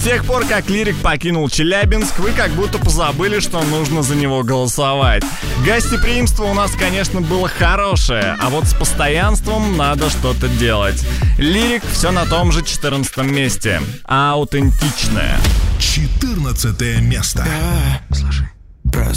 С тех пор, как Лирик покинул Челябинск, вы как будто позабыли, что нужно за него голосовать. Гостеприимство у нас, конечно, было хорошее, а вот с постоянством надо что-то делать. Лирик все на том же 14 месте. Аутентичное. 14 место. Слушай.